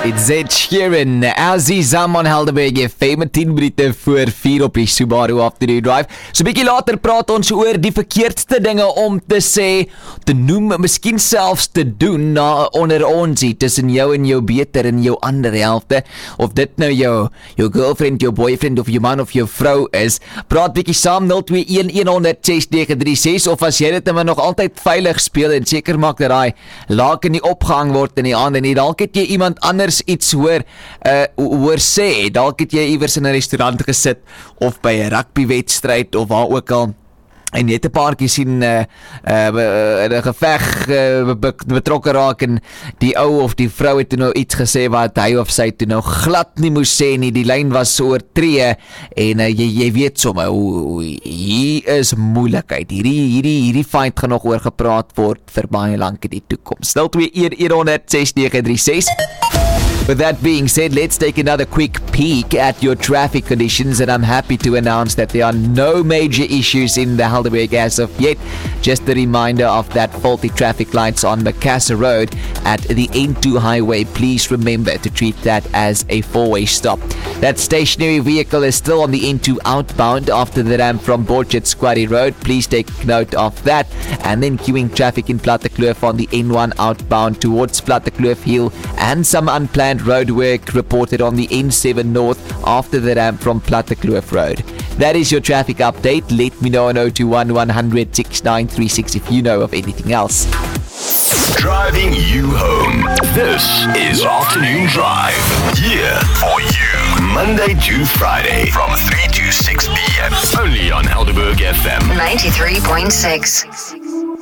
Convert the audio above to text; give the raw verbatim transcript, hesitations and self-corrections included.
It's Ed Sheeran, Azizam on Helderberg F M, tien minute voor vier op die Subaru Afternoon Drive. So bykie later praat ons oor die verkeerdste dinge om te sê, te noem, miskien selfs te doen na onder onsie, tussen jou en jou beter en jou ander helfte, of dit nou jou, jou girlfriend, jou boyfriend, of jou man of jou vrou is. Praat bykie saam, nul twee een een honderd ses nege drie ses, of as jy dit maar nog altyd veilig speel, en seker maak dat hy laken nie opgehang word in die ander nie, dalk het jy iemand anders iets hoor, uh, hoor sê, dalk het jy iewers in 'n restaurant gesit, of by 'n rugbywedstryd, of waar ook al, en jy het 'n paartjie sien uh, uh, in 'n geveg uh, betrokke raak, en die ou of die vrou het toe nou iets gesê wat hy of sy toe nou glad nie moes sê nie, die lyn was oortree, en uh, jy, jy weet sommer, hier is moeilikheid, hierdie, hierdie, hierdie fight gaan nog oor gepraat word vir baie lank in die toekoms. nul twee een een honderd ses nege drie ses. With that being said, let's take another quick peek at your traffic conditions, and I'm happy to announce that there are no major issues in the Helderberg as of yet. Just a reminder of that faulty traffic lights on Macassar Road at the N two highway. Please remember to treat that as a four-way stop. That stationary vehicle is still on the N two outbound after the ramp from Borchardt Squarry Road. Please take note of that. And then queuing traffic in Plattekloof on the N one outbound towards Plattekloof Hill, and some unplanned road work reported on the N seven North after the ramp from Plattekloof Road. That is your traffic update. Let me know on zero two one one hundred six nine three six if you know of anything else. Driving you home. This is Afternoon Drive. Here for you. Monday to Friday from three to six p.m. Only on Helderberg F M ninety-three point six.